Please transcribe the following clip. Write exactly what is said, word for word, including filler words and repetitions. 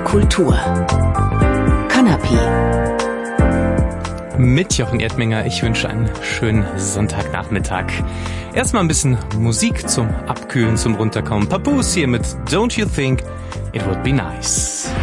Kultur. Kanapé. Mit Jochen Erdminger, ich wünsche einen schönen Sonntagnachmittag. Erstmal ein bisschen Musik zum Abkühlen, zum Runterkommen. Papoose hier mit Don't You Think It Would Be Nice.